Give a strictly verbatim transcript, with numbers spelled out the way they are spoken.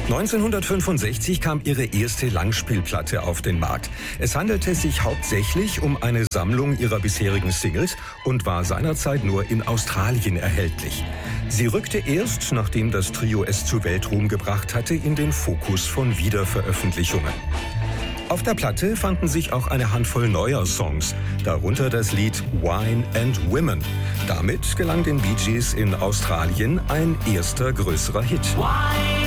neunzehnhundertfünfundsechzig kam ihre erste Langspielplatte auf den Markt. Es handelte sich hauptsächlich um eine Sammlung ihrer bisherigen Singles und war seinerzeit nur in Australien erhältlich. Sie rückte erst, nachdem das Trio es zu Weltruhm gebracht hatte, in den Fokus von Wiederveröffentlichungen. Auf der Platte fanden sich auch eine Handvoll neuer Songs, darunter das Lied Wine and Women. Damit gelang den Bee Gees in Australien ein erster größerer Hit. Wine